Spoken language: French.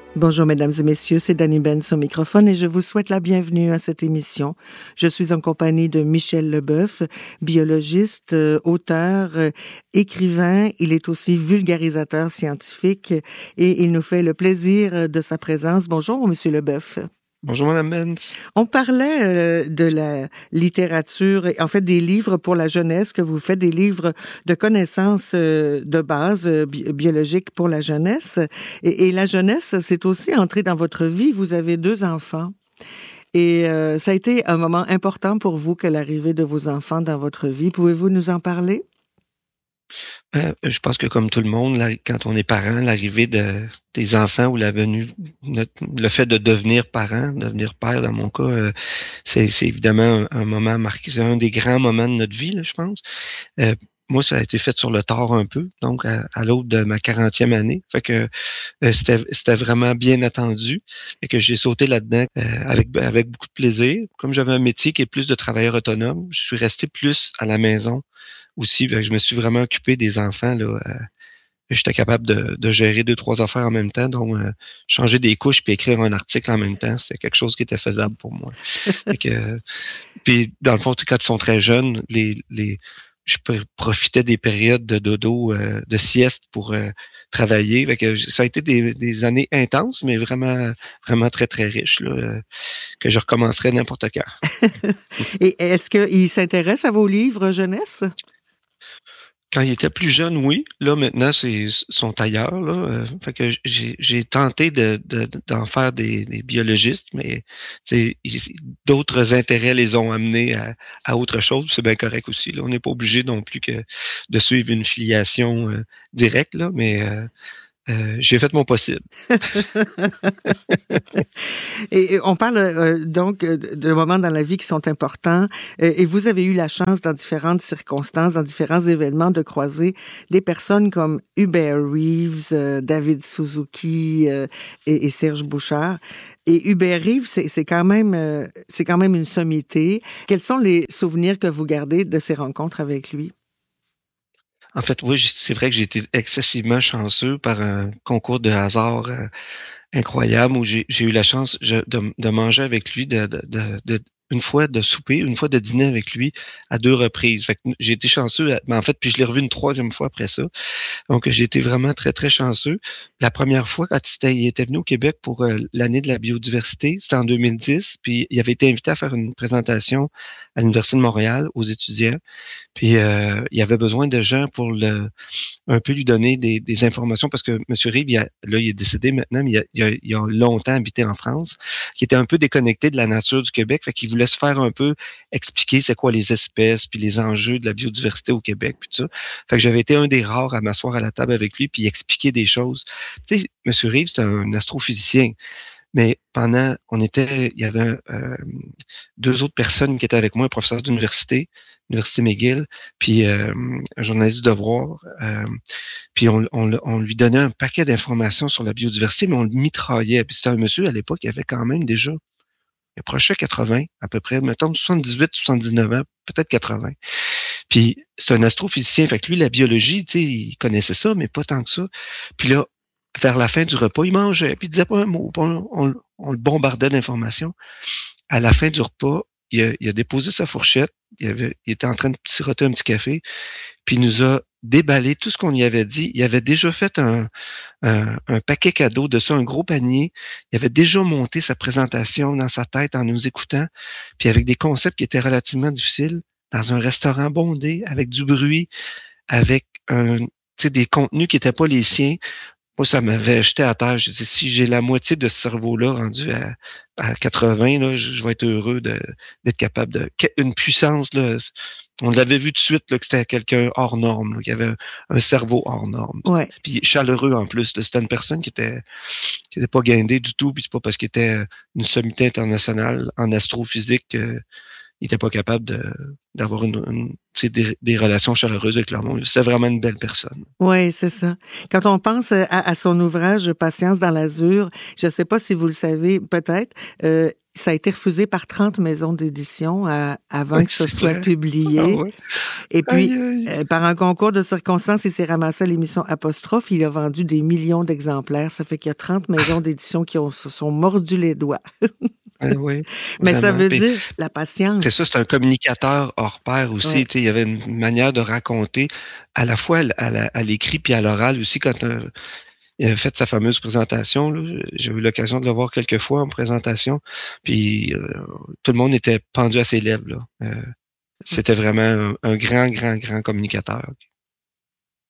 Bonjour mesdames et messieurs, c'est Dani Benz au microphone et je vous souhaite la bienvenue à cette émission. Je suis en compagnie de Michel Leboeuf, biologiste, auteur, écrivain. Il est aussi vulgarisateur scientifique et il nous fait le plaisir de sa présence. Bonjour monsieur Leboeuf. Bonjour Madame Benz. On parlait de la littérature, en fait des livres pour la jeunesse que vous faites, des livres de connaissances de base biologiques pour la jeunesse. Et la jeunesse, c'est aussi entré dans votre vie. Vous avez 2 enfants. Et ça a été un moment important pour vous que l'arrivée de vos enfants dans votre vie. Pouvez-vous nous en parler? Je pense que comme tout le monde, quand on est parent, l'arrivée des enfants ou la venue, le fait de devenir parent, devenir père dans mon cas, c'est évidemment un moment marqué. C'est un des grands moments de notre vie, là, je pense. Moi, ça a été fait sur le tard un peu, donc à l'aube de ma 40e année. Fait que c'était vraiment bien attendu. Fait que j'ai sauté là-dedans avec beaucoup de plaisir. Comme j'avais un métier qui est plus de travailleur autonome, je suis resté plus à la maison aussi. Fait que je me suis vraiment occupé des enfants, là. J'étais capable de gérer 2-3 affaires en même temps, donc changer des couches puis écrire un article en même temps, c'est quelque chose qui était faisable pour moi. Fait que, puis dans le fond, quand ils sont très jeunes, je profitais des périodes de dodo, de sieste pour travailler. Fait que ça a été des années intenses, mais vraiment, vraiment très, très riches, là, que je recommencerais n'importe quand. Et est-ce qu'ils s'intéressent à vos livres jeunesse? Quand ils étaient plus jeunes, oui. Là, maintenant, sont ailleurs, là. Fait que j'ai tenté d'en faire des biologistes, mais d'autres intérêts les ont amenés à autre chose. C'est bien correct aussi, là. On n'est pas obligé non plus que de suivre une filiation directe, là, mais j'ai fait mon possible. Et on parle donc de moments dans la vie qui sont importants. Et vous avez eu la chance, dans différentes circonstances, dans différents événements, de croiser des personnes comme Hubert Reeves, David Suzuki et Serge Bouchard. Et Hubert Reeves, c'est quand même une sommité. Quels sont les souvenirs que vous gardez de ces rencontres avec lui? En fait, oui, c'est vrai que j'ai été excessivement chanceux par un concours de hasard incroyable où j'ai eu la chance de manger avec lui, une fois de souper, une fois de dîner avec lui à 2 reprises. Fait que j'ai été chanceux, mais en fait, puis je l'ai revu une 3e fois après ça. Donc, j'ai été vraiment très, très chanceux. La première fois, quand il était venu au Québec pour l'année de la biodiversité, c'était en 2010, puis il avait été invité à faire une présentation à l'Université de Montréal aux étudiants. Puis il avait besoin de gens pour un peu lui donner des informations parce que M. Reeves, il est décédé maintenant, mais il a longtemps habité en France, qui était un peu déconnecté de la nature du Québec, fait qu'il voulait se faire un peu expliquer c'est quoi les espèces, puis les enjeux de la biodiversité au Québec, puis tout ça. Fait que j'avais été un des rares à m'asseoir à la table avec lui puis expliquer des choses. Tu sais, M. Reeves, c'est un astrophysicien. Mais il y avait 2 autres personnes qui étaient avec moi, un professeur d'université, Université McGill, puis un journaliste du Devoir. Puis on lui donnait un paquet d'informations sur la biodiversité, mais on le mitraillait. Puis c'était un monsieur, à l'époque, il avait quand même déjà, il approchait 80, à peu près, mettons 78, 79 ans, peut-être 80. Puis c'est un astrophysicien, fait que lui, la biologie, tu sais, il connaissait ça, mais pas tant que ça. Puis là, vers la fin du repas, il mangeait, puis il disait pas un mot. Puis on le bombardait d'informations. À la fin du repas, il a déposé sa fourchette, il était en train de siroter un petit café, puis il nous a déballé tout ce qu'on y avait dit. Il avait déjà fait un paquet cadeau de ça, un gros panier. Il avait déjà monté sa présentation dans sa tête en nous écoutant, puis avec des concepts qui étaient relativement difficiles, dans un restaurant bondé, avec du bruit, avec des contenus qui n'étaient pas les siens. Moi, ça m'avait jeté à terre. Je dis, si j'ai la moitié de ce cerveau-là rendu à 80, là, je vais être heureux d'être capable une puissance, là. On l'avait vu tout de suite, là, que c'était quelqu'un hors norme, là, qui avait un cerveau hors norme. Ouais. Puis chaleureux en plus. Là. C'était une personne qui était pas guindée du tout, puis c'est pas parce qu'il était une sommité internationale en astrophysique il était pas capable d'avoir des relations chaleureuses avec leur monde. C'était vraiment une belle personne. Oui, c'est ça. Quand on pense à son ouvrage Patience dans l'azur, je ne sais pas si vous le savez, peut-être, Ça a été refusé par 30 maisons d'édition avant Oui, que ce c'est soit vrai. publié. Ah ouais. Et puis, Aïe, aïe. par un concours de circonstances, il s'est ramassé à l'émission Apostrophe. Il a vendu des millions d'exemplaires. Ça fait qu'il y a 30 maisons d'édition qui se sont mordus les doigts. Ah oui, Mais ça vraiment. veut Puis, dire la c'est ça, patience. c'est un communicateur hors pair aussi. Ouais. Tu sais, il y avait une manière de raconter à la fois à l'écrit puis à l'oral aussi. Quand il avait fait sa fameuse présentation, là, j'ai eu l'occasion de le voir quelques fois en présentation. Puis tout le monde était pendu à ses lèvres. Là. C'était vraiment un grand, grand, grand communicateur.